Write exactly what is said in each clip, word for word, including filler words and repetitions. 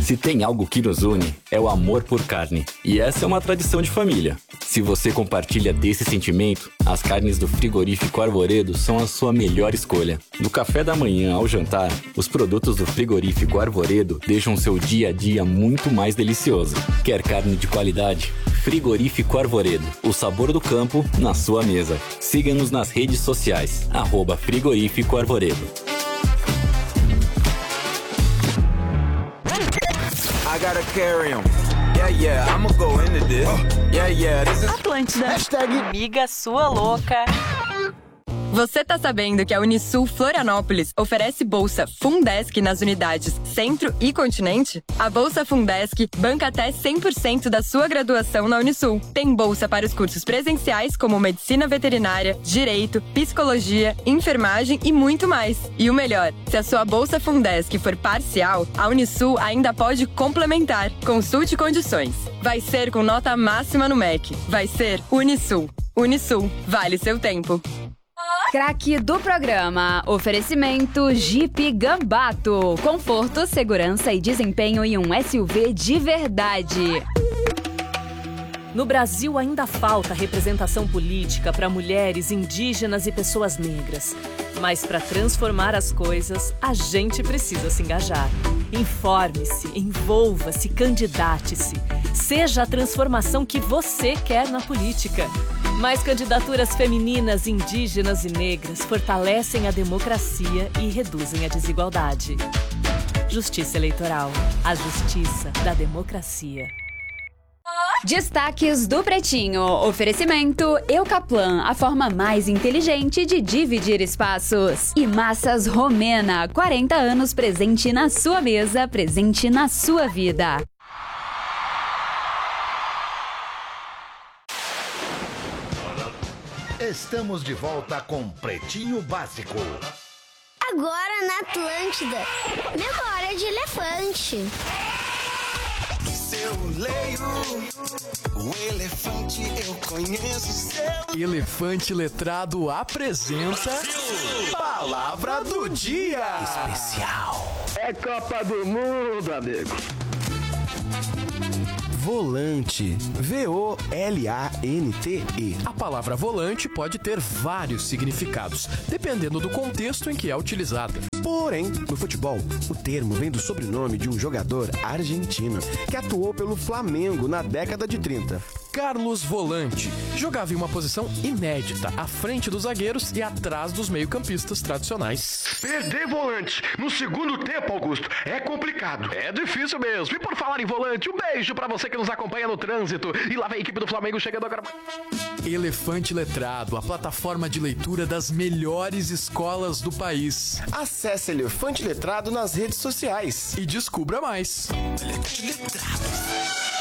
Se tem algo que nos une, é o amor por carne. E essa é uma tradição de família. Se você compartilha desse sentimento, as carnes do Frigorífico Arvoredo são a sua melhor escolha. Do café da manhã ao jantar, os produtos do Frigorífico Arvoredo deixam seu dia a dia muito mais delicioso. Quer carne de qualidade? Frigorífico Arvoredo, o sabor do campo na sua mesa. Siga-nos nas redes sociais, arroba Frigorífico Arvoredo. I gotta carry him. Yeah, yeah, I'ma go into this. Yeah, yeah, this is... Atlântida. Hashtag amiga sua louca. Você tá sabendo que a Unisul Florianópolis oferece bolsa Fundesc nas unidades Centro e Continente? A bolsa Fundesc banca até cem por cento da sua graduação na Unisul. Tem bolsa para os cursos presenciais como Medicina Veterinária, Direito, Psicologia, Enfermagem e muito mais. E o melhor, se a sua bolsa Fundesc for parcial, a Unisul ainda pode complementar. Consulte condições. Vai ser com nota máxima no M E C. Vai ser Unisul. Unisul. Vale seu tempo. Craque do programa. Oferecimento Jeep Gambato. Conforto, segurança e desempenho em um S U V de verdade. No Brasil ainda falta representação política para mulheres, indígenas e pessoas negras. Mas para transformar as coisas, a gente precisa se engajar. Informe-se, envolva-se, candidate-se. Seja a transformação que você quer na política. Mais candidaturas femininas, indígenas e negras fortalecem a democracia e reduzem a desigualdade. Justiça Eleitoral. A justiça da democracia. Destaques do Pretinho. Oferecimento Eucaplan, a forma mais inteligente de dividir espaços. E Massas Romena, quarenta anos presente na sua mesa, presente na sua vida. Estamos de volta com Pretinho Básico. Agora na Atlântida, memória de elefante. Eu leio o elefante, eu conheço seu. Elefante Letrado apresenta Palavra do Dia Especial. É Copa do Mundo, amigo. Volante. V O L A N T E. A palavra volante pode ter vários significados, dependendo do contexto em que é utilizada. Porém, no futebol, o termo vem do sobrenome de um jogador argentino que atuou pelo Flamengo na década de trinta. Carlos Volante jogava em uma posição inédita, à frente dos zagueiros e atrás dos meio-campistas tradicionais. Perder volante no segundo tempo, Augusto, é complicado. É difícil mesmo. E por falar em volante, um beijo pra você que nos acompanha no trânsito. E lá vem a equipe do Flamengo chegando agora. Elefante Letrado, a plataforma de leitura das melhores escolas do país. Acesse Elefante Letrado nas redes sociais e descubra mais. Elefante Letrado.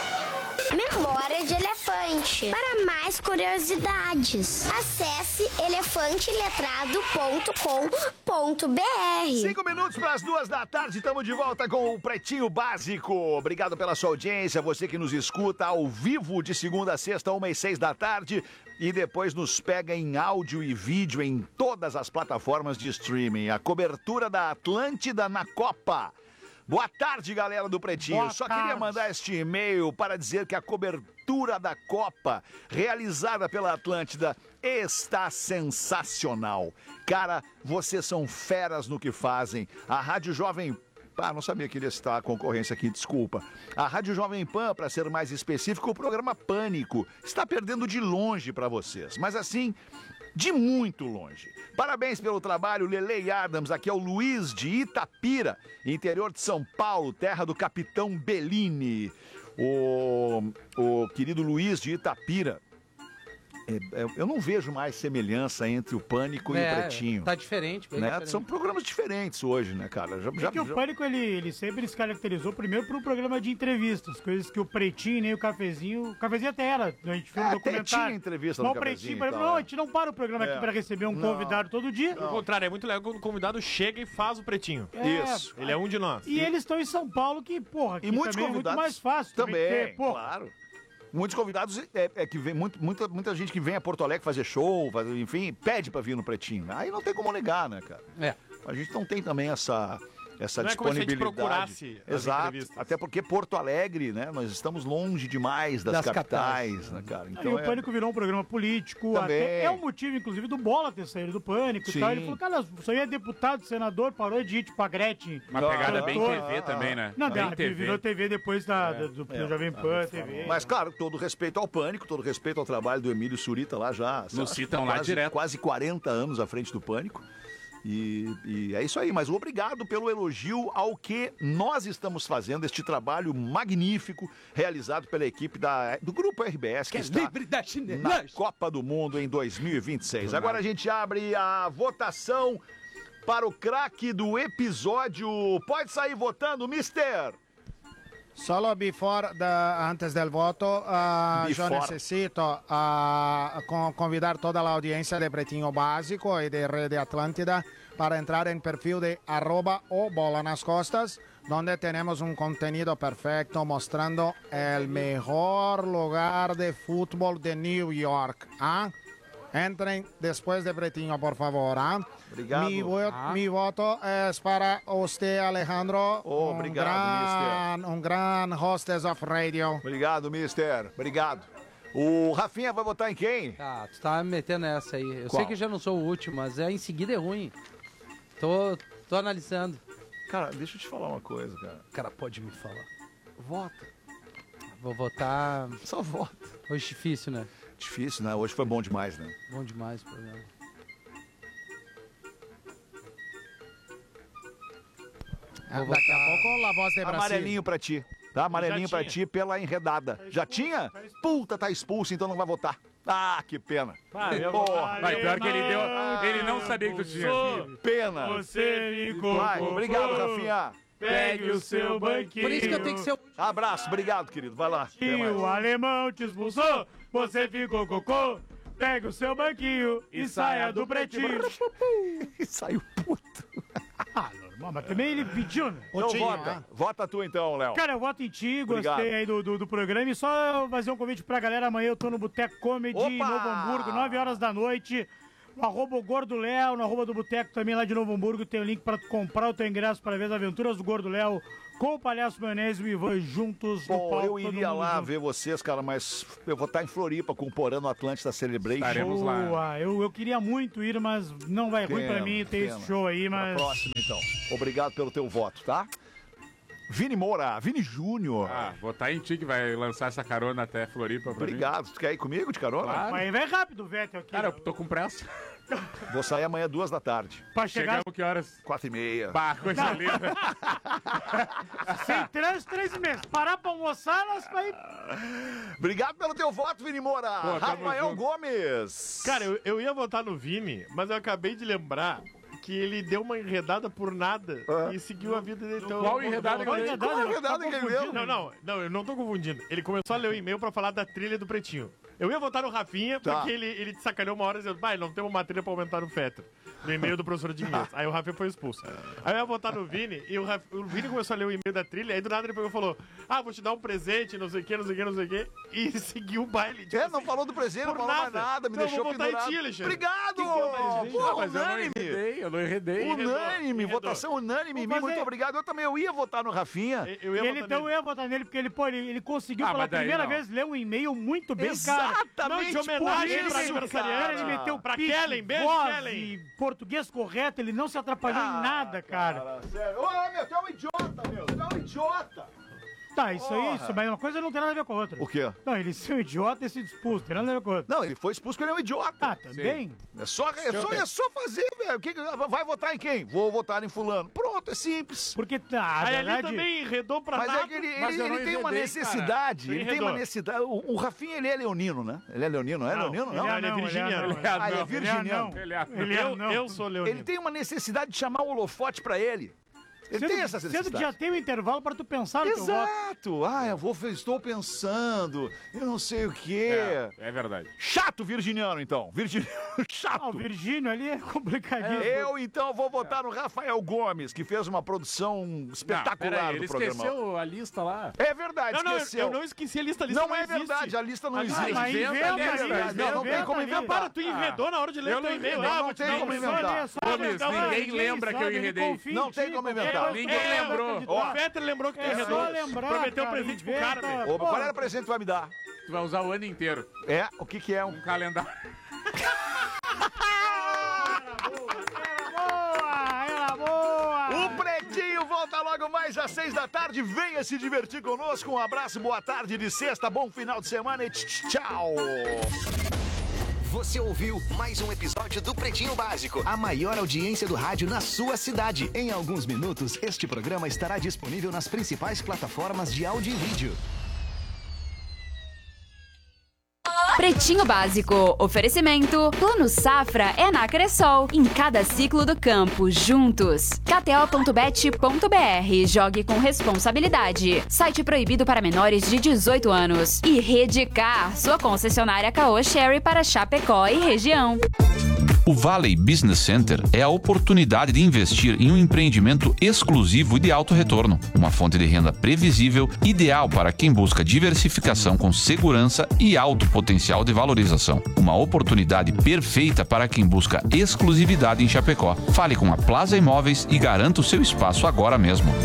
Memória de elefante. Para mais curiosidades, acesse elefante letrado ponto com ponto b r. Cinco minutos para as duas da tarde, estamos de volta com o Pretinho Básico. Obrigado pela sua audiência, você que nos escuta ao vivo de segunda a sexta, uma e seis da tarde, e depois nos pega em áudio e vídeo em todas as plataformas de streaming. A cobertura da Atlântida na Copa. Boa tarde, galera do Pretinho. Boa Só tarde. queria mandar este e-mail para dizer que a cobertura da Copa realizada pela Atlântida está sensacional. Cara, vocês são feras no que fazem. A Rádio Jovem... Ah, não sabia que ele ia citar a concorrência aqui, desculpa. A Rádio Jovem Pan, para ser mais específico, o programa Pânico está perdendo de longe para vocês. Mas assim... de muito longe. Parabéns pelo trabalho, Lele Adams. Aqui é o Luiz de Itapira, interior de São Paulo, terra do Capitão Bellini. O, o querido Luiz de Itapira. É, é, eu não vejo mais semelhança entre o Pânico é, e o Pretinho. Tá diferente, bem né? diferente. São programas diferentes hoje, né, cara? Já, É já, que o já... Pânico, ele, ele sempre se caracterizou primeiro por um programa de entrevistas, coisas que o Pretinho nem o Cafezinho... O Cafezinho até era, a gente fez um É, até documentário. tinha entrevista Mas no o Pretinho, Cafezinho por e exemplo, tal, não, é. a gente não para o programa É. aqui pra receber um Não. convidado todo dia. Ao contrário, é muito legal quando o convidado chega e faz o Pretinho. É, Isso. Ele é um de nós. E eles estão em São Paulo, que, porra, que E muitos também é muito convidados mais fácil. também, ter, porra. claro. Muitos convidados, é, é que vem muito, muita, muita gente que vem a Porto Alegre fazer show, fazer, enfim, pede pra vir no Pretinho. Aí não tem como negar, né, cara? É. A gente não tem também essa, essa Não é como se a gente disponibilidade. procurasse as Exato. entrevistas. Até porque Porto Alegre, né? Nós estamos longe demais das, Das capitais, capitais. né, cara? Aí Então o é... Pânico virou um programa político. Também. Até é o motivo, inclusive, do Bola ter saído do Pânico Sim. e tal. Ele falou, cara, isso aí é deputado, senador, parou de ir tipo a Gretchen. Uma pegada Ah, bem ah, T V ah, também, né? Não, bem dá, virou T V depois da, do, do, do É. Jovem Pan, T V. Mas, claro, todo respeito ao Pânico, todo respeito ao trabalho do Emílio Surita lá já. Nos acho citam que lá quase, direto. Quase quarenta anos à frente do Pânico. E, e é isso aí, mas obrigado pelo elogio ao que nós estamos fazendo, este trabalho magnífico realizado pela equipe da, do Grupo R B S, que, Que é está livre da na chinelagem. Copa do Mundo em dois mil e vinte e seis. Agora a gente abre a votação para o craque do episódio. Pode sair votando, mister! Solo before, the, antes del voto, uh, yo Before. necesito uh, con- convidar toda la audiencia de Pretinho Básico y de Red de Atlántida para entrar en perfil de arroba o bola nas costas, donde tenemos un contenido perfecto mostrando el mejor lugar de fútbol de New York. ¿Ah? Entren después de Pretinho, por favor. ¿ah? Obrigado. Mi, vo- Ah. mi voto es para usted, Alejandro. Oh, un obrigado, gran, um gran hostess of radio. Obrigado, mister. Obrigado. O Rafinha vai votar em quem? Ah, tu tá me metendo essa aí. Eu Qual? sei que eu já não sou o último, mas é, em seguida é ruim. Tô, tô analisando. Cara, deixa eu te falar uma coisa, cara. O cara pode me falar. Vota. Vou votar. Só vota. Hoje difícil, né? Difícil, né? Hoje foi bom demais, né? Bom demais o programa. Ah, daqui a pouco, La Voz de Brasil. Amarelinho pra ti, tá? Amarelinho Já pra tinha. ti pela enredada. Já tinha? Puta, tá expulso, então não vai votar. Ah, que pena. Ah, eu- Porra. Mas pior que ele deu. Ele não sabia que tu tinha. Que pena. Você ficou. Vai, obrigado, Rafinha. Pegue o seu banquinho. Por isso que eu tenho que ser o... Abraço, obrigado, querido. Vai lá. Até E mais. o alemão te expulsou, você ficou cocô. Pega o seu banquinho e saia do pretinho. E saiu puto. Ah, normal, mas também ele pediu, né? Então vota. Vota tu então, Léo. Cara, eu voto em ti, Obrigado. gostei aí do, do, do programa. E só fazer um convite pra galera, amanhã eu tô no Boteco Comedy em Opa! Novo Hamburgo, nove horas da noite. No arroba o Gordo Léo, no arroba do Boteco também lá de Novo Hamburgo, tem o link pra tu comprar o teu ingresso para ver as aventuras do Gordo Léo com o Palhaço Maionese e o Ivan juntos no Bom, palco. eu todo iria mundo lá junto. ver vocês, cara, mas eu vou estar em Floripa com o Porã no Atlântida Celebration. Estaremos lá. Boa, eu, eu queria muito ir, mas não vai ruim pra Pena, mim ter pena. esse show aí, Pra mas... próxima, então. Obrigado pelo teu voto, tá? Vini Moura, Vini Júnior. Ah, votar em ti que vai lançar essa carona até Floripa pra mim. Obrigado. Tu quer ir comigo de carona? Claro. Mas vai rápido, Vettel, aqui. Cara, eu tô com pressa. Vou sair amanhã duas da tarde. Pra chegar Chegamos que horas? Quatro e meia. Bah, coisa linda. sem trânsito, três meses. Parar pra almoçar, nós vai... Obrigado pelo teu voto, Vini Moura. Pô, tamo Rafael junto. Gomes. Cara, eu, eu ia votar no Vini, mas eu acabei de lembrar que ele deu uma enredada por nada e seguiu a vida dele. Então, Qual enredada que Qual ele deu? enredada? Qual enredada que ele deu? Não, não, não, eu não tô confundindo. Ele começou a ler o e-mail pra falar da trilha do Pretinho. Eu ia votar no Rafinha, Tá. porque ele, ele te sacaneou uma hora dizendo, pai, não tem uma trilha pra aumentar no Fetter. No e-mail do professor de inglês. Aí o Rafinha foi expulso. Aí eu ia votar no Vini, e o, Raf- o Vini começou a ler o e-mail da trilha, aí do nada ele pegou e falou, ah, vou te dar um presente, não sei o que, não sei o que, não sei o que, e seguiu o baile. Tipo É, não falou do presente, não por falou mais nada. nada, me Então eu deixou vou votar em pendurado. ti, Alexandre. Obrigado! Que que é o presente? Porra, Ah, mas eu não unânime. enredei, eu não enredei. Unânime, Enredou. votação unânime. Vamos Mim, fazer. Muito obrigado. Eu também eu ia votar no Rafinha. Eu ia ele, votar então eu nele. ia votar nele, porque ele, pô, ele, ele conseguiu Ah, pela mas daí primeira não. vez ler um e-mail muito bem, cara. Exatamente, Não, de homenagem por pra isso, aniversariante. cara. Ele meteu Pra pitch, Kellen, beijo, voz Kellen. e português correto, ele não se atrapalhou Ah, em nada, cara. Sério. Ô, meu, tu é um idiota, meu. Tu é um idiota. Tá, isso aí, Porra. isso, mas uma coisa não tem nada a ver com a outra. O quê? Não, ele ser um idiota e se expulso, tem nada a ver com a outra. Não, ele foi expulso porque ele é um idiota. Ah, também? É só, é só, é só fazer, velho. Que- Vai votar em quem? Vou votar em fulano. Pronto, é simples. Porque tá, a Aí ali verdade... também enredou pra Mas nada. é que ele, Mas ele, eu não ele tem uma enredei, necessidade. cara. Ele tem uma Enredou. necessidade. O, o Rafinha, ele é leonino, né? Ele é leonino, não é Não, leonino? ele Não. é- ele é não, virginiano. ele é Ah, ele é anão. virginiano. Ele é- Ele é Eu, anão. eu sou leonino. Ele tem uma necessidade de chamar o holofote pra ele. Ele Sendo tem que- essa Sendo necessidade. que já tem um intervalo pra tu pensar no teu voto. Exato. Ah, eu vou, estou pensando, eu não sei o quê. É, é verdade. Chato virginiano, então. Virginiano chato. Ah, o Virgínio ali é complicadinho. Eu, então, vou votar no Rafael Gomes, que fez uma produção espetacular Não, peraí, do ele programa. esqueceu a lista lá. É verdade, Não, não, eu, esqueceu. eu não esqueci a lista. A lista Não não, é existe. verdade, a lista não Ah, existe. mas inventa inventa ali, ali, inventa, Não, não tem inventa como ali. inventar. Para, tu enredou na hora de ler Eu o teu não e-mail. enredei, Ah, não vou te tem dar um como presente. inventar. Olha só, Gomes, não, ninguém ninguém lembra que eu sabe, ele enredei. confia em Não ti, tem como porque inventar. Não, ninguém é, lembrou. O Fetter lembrou que tem É só redondo. lembrar, Prometeu cara, presente pro inventa. cara, velho. Opa, qual era o presente que tu vai me dar? Tu vai usar o ano inteiro. É? O que que é? Um Um calendário. Boa, era boa. O Pretinho volta logo mais às seis da tarde. Venha se divertir conosco. Um abraço, boa tarde de sexta, bom final de semana e tchau. Você ouviu mais um episódio do Pretinho Básico, a maior audiência do rádio na sua cidade. Em alguns minutos, este programa estará disponível nas principais plataformas de áudio e vídeo. Pretinho Básico. Oferecimento. Plano Safra é na Cressol. Em cada ciclo do campo, juntos. K T O ponto bet ponto B R. Jogue com responsabilidade. Site proibido para menores de dezoito anos. E Redcar, sua concessionária Caoa Sherry para Chapecó e região. O Valley Business Center é a oportunidade de investir em um empreendimento exclusivo e de alto retorno. Uma fonte de renda previsível, ideal para quem busca diversificação com segurança e alto potencial de valorização. Uma oportunidade perfeita para quem busca exclusividade em Chapecó. Fale com a Plaza Imóveis e garanta o seu espaço agora mesmo.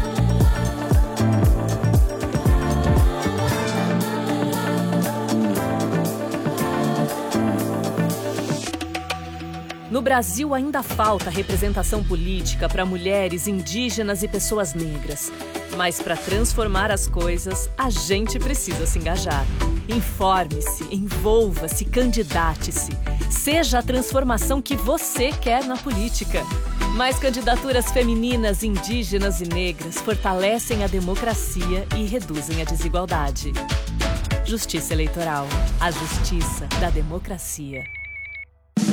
No Brasil ainda falta representação política para mulheres, indígenas e pessoas negras. Mas para transformar as coisas, a gente precisa se engajar. Informe-se, envolva-se, candidate-se. Seja a transformação que você quer na política. Mais candidaturas femininas, indígenas e negras fortalecem a democracia e reduzem a desigualdade. Justiça Eleitoral. A justiça da democracia.